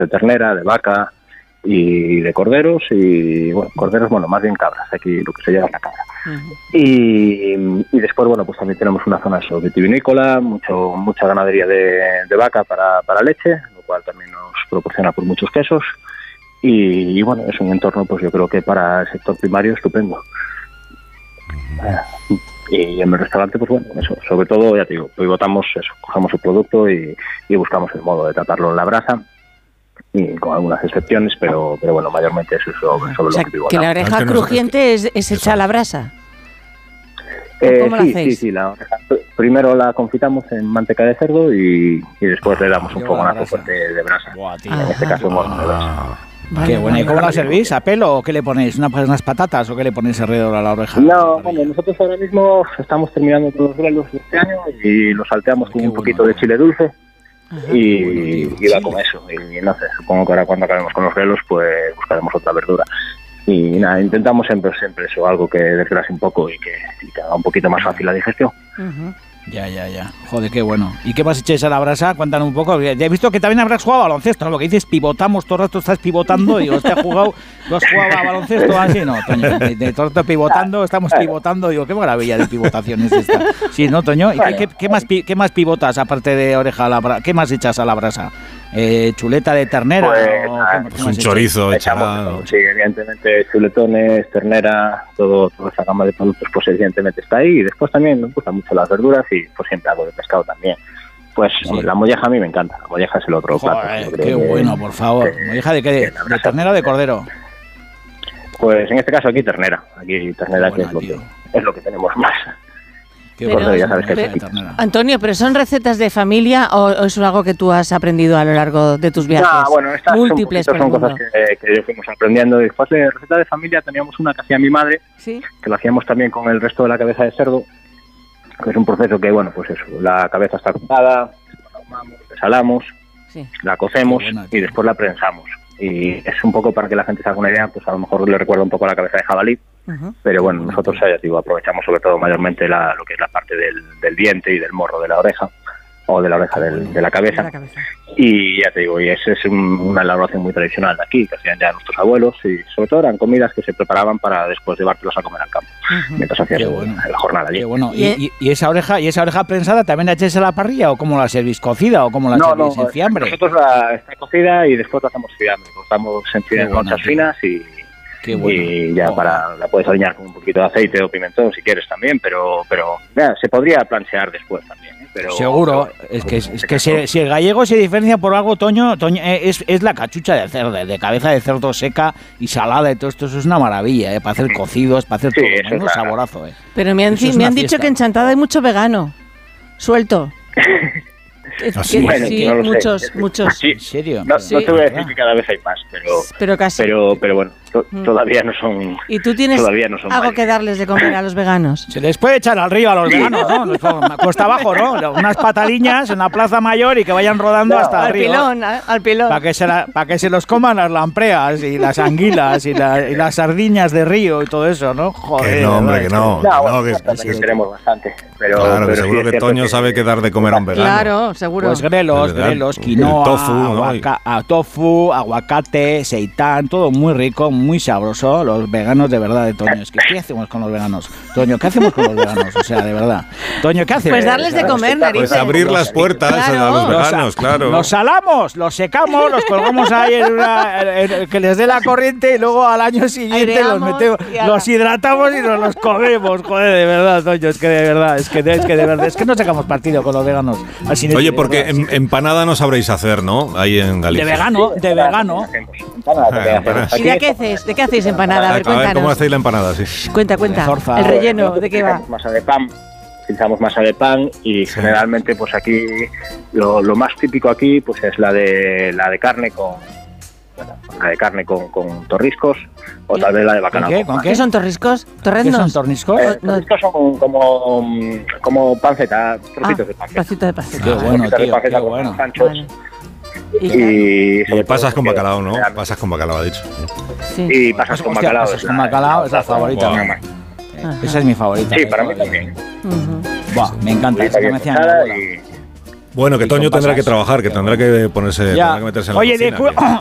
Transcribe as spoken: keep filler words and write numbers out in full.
de ternera, de vaca y de corderos, y bueno, corderos, bueno, más bien cabras, aquí lo que se llama la cabra. Uh-huh. Y, y después, bueno, pues también tenemos una zona eso, vitivinícola, mucho, mucha ganadería de, de vaca para, para leche, lo cual también nos proporciona por muchos quesos. Y, y bueno, es un entorno, pues yo creo que para el sector primario estupendo. Uh, y en el restaurante, pues bueno, eso, sobre todo, ya te digo, pivotamos eso, cogemos el producto y, y buscamos el modo de tratarlo en la brasa, y con algunas excepciones, pero pero bueno, mayormente eso es sobre, sobre o sea, lo que pivotamos. Que la oreja no, crujiente es, es hecha a la brasa. Eh, ¿Cómo sí, lo hacéis? sí, sí, la oreja. Primero la confitamos en manteca de cerdo y, y después le damos un fogonazo fuerte de brasa. Buah, tío. En este caso, morro de brasa. Vale, qué buena. ¿Y cómo la servís? ¿A pelo o qué le ponéis? ¿Una, ¿Unas patatas o qué le ponéis alrededor a la oreja? No, bueno, nosotros ahora mismo estamos terminando con los grelos de este año y los salteamos con Qué un bueno, poquito de chile dulce. Ajá, y, bueno, tío, y va con eso. Y no sé, supongo que ahora cuando acabemos con los grelos, pues buscaremos otra verdura. Y nada, intentamos siempre, siempre eso, algo que desgrase un poco y que, y que haga un poquito más fácil la digestión. Uh-huh. Ya, ya, ya. Joder, qué bueno. ¿Y qué más echáis a la brasa? Cuéntanos un poco. Ya he visto que también habrás jugado a baloncesto, ¿no? Lo que dices, pivotamos, todo el rato estás pivotando. Digo, ¿te has jugado, ¿tú has jugado a baloncesto así? No, Toño, de, de todo el rato pivotando, estamos pivotando. Digo, qué maravilla de pivotación es esta. Sí, ¿no, Toño? ¿Y qué, qué, qué, más, qué más pivotas aparte de oreja a la brasa? ¿Qué más echas a la brasa? Eh, ¿Chuleta de ternera? Pues, o ah, qué, qué un chorizo echado. Sí, evidentemente, chuletones, ternera, todo, toda esa gama de productos, pues evidentemente está ahí. Y después también nos gustan mucho las verduras y pues siempre algo de pescado también. Pues sí. Hombre, la molleja a mí me encanta, la molleja es el otro Joder, plato. Qué bueno, por favor. Que, ¿molleja de qué? ¿De, de ternera o de cordero? Pues en este caso aquí ternera, aquí ternera buena, que es lo que, es lo que tenemos más. Pero, cordero, ya sabes que pero, es Antonio, ¿pero son recetas de familia o, o es algo que tú has aprendido a lo largo de tus viajes? No, bueno, estas múltiples son, son cosas que, que yo fuimos aprendiendo. Después de receta de familia teníamos una que hacía mi madre, ¿sí? Que lo hacíamos también con el resto de la cabeza de cerdo, que es un proceso que, bueno, pues eso, la cabeza está cortada, la ahumamos, la salamos, sí. La cocemos buena, y después la prensamos. Y es un poco para que la gente se haga una idea, pues a lo mejor le recuerda un poco a la cabeza de jabalí. Uh-huh. Pero bueno, nosotros ya digo, aprovechamos sobre todo mayormente la, lo que es la parte del, del diente y del morro de la oreja, o de la oreja del, de la cabeza. De la cabeza. Y ya te digo, y esa es un, una elaboración muy tradicional de aquí, que hacían ya nuestros abuelos, y sobre todo eran comidas que se preparaban para después llevártelos a comer al campo, uh-huh. mientras hacías bueno. la jornada allí. Qué bueno. ¿Y, y, y esa oreja y esa oreja prensada también la echáis a la parrilla o cómo la servís? ¿Cocida o cómo la no, servís? No, ¿en fiambre? Nosotros la está cocida y después la hacemos fiambre, cortamos en lonchas finas y... Qué bueno. Y ya oh. para la puedes alinear con un poquito de aceite o pimentón si quieres también, pero pero ya, se podría planchear después también. ¿eh? Pero, seguro, pero, es que, es que si, si el gallego se diferencia por algo, Toño, Toño es, es la cachucha de cerdo, de cabeza de cerdo seca y salada y todo esto, eso es una maravilla, ¿eh? Para hacer cocidos, para hacer sí, todo, un saborazo. ¿eh? Pero me han, me han dicho que en Chantada hay mucho vegano, suelto. No, sí, bueno, sí, no muchos, sé. muchos. Sí, ¿en serio? No, sí. no te voy a decir que cada vez hay más, pero pero casi. Pero, pero bueno, to, todavía no son. ¿Y tú tienes todavía no son algo varios. que darles de comer a los veganos? Se les puede echar al río a los veganos, ¿no? Cuesta abajo, ¿no? Unas pataliñas en la plaza mayor y que vayan rodando no, hasta al el río. Pilón, al pilón. Para que, se la, para que se los coman las lampreas y las anguilas y, la, y las sardiñas de río y todo eso, ¿no? Joder. Que no, hombre, que no. No, que bueno, no que, que, que tenemos bastante. Pero, claro, pero que seguro sí que Toño que... sabe qué dar de comer a un vegano. Claro, seguro. Pues grelos, grelos, quinoa, tofu, aguaca, ¿no? tofu, aguacate, seitán, todo muy rico, muy sabroso. Los veganos de verdad de Toño. Es que, ¿qué hacemos con los veganos? Toño, ¿qué hacemos con los veganos? O sea, de verdad. Toño, ¿qué hacemos? Pues darles de comer, narices. Pues abrir las puertas claro. a los veganos, los, claro. Los salamos, los secamos, los colgamos ahí en una... En, en, que les dé la corriente y luego al año siguiente Aireamos los metemos, los hidratamos y nos los comemos. Joder, de verdad, Toño, es que de verdad, es que, es que de verdad, es que no sacamos partido con los veganos. Así Oye, porque en, empanada no sabréis hacer, ¿no? Ahí en Galicia. De vegano, de vegano. ¿Y de qué hacéis? ¿De qué hacéis empanada? A ver, a ver, ¿cómo hacéis la empanada? Sí. Cuenta, cuenta. Zorza. El relleno, ¿de qué va? Masa de pan. Utilizamos masa de pan y sí. generalmente, pues aquí lo, lo más típico aquí, pues es la de la de carne con bueno, la de carne con, con torriscos o tal vez la de bacalao. ¿Con qué? ¿Con qué son torriscos? ¿Torrendos? ¿Qué son torniscos? Eh, torriscos son como como panceta, trocitos ah, de panceta. Trocito de panceta. Qué bueno, tío, qué bueno. Vale. Y, y pasas con bacalao, ¿no? Pasas con bacalao, ha dicho. Sí. Y pasas con bacalao. Pasas con bacalao es la favorita. Wow. Esa es mi favorita. Sí, para mí también. Uh-huh. Buah, me encanta. Esa que me hacían y, Bueno, que Toño tendrá que trabajar, que tendrá que ponerse, tendrá que meterse en la Oye, cocina, de, que...